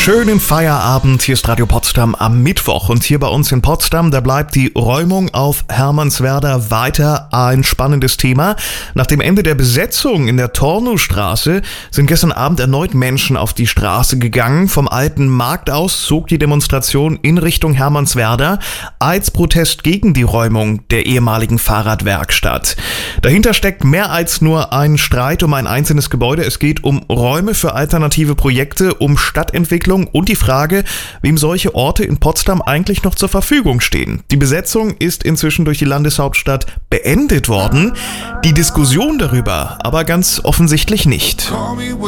Schönen Feierabend, hier ist Radio Potsdam am Mittwoch und hier bei uns in Potsdam, da bleibt die Räumung auf Hermannswerder weiter ein spannendes Thema. Nach dem Ende der Besetzung in der Tornowstraße sind gestern Abend erneut Menschen auf die Straße gegangen. Vom alten Markt aus zog die Demonstration in Richtung Hermannswerder als Protest gegen die Räumung der ehemaligen Fahrradwerkstatt. Dahinter steckt mehr als nur ein Streit um ein einzelnes Gebäude. Es geht um Räume für alternative Projekte, um Stadtentwicklung und die Frage, wem solche Orte in Potsdam eigentlich noch zur Verfügung stehen. Die Besetzung ist inzwischen durch die Landeshauptstadt beendet worden, die Diskussion darüber aber ganz offensichtlich nicht.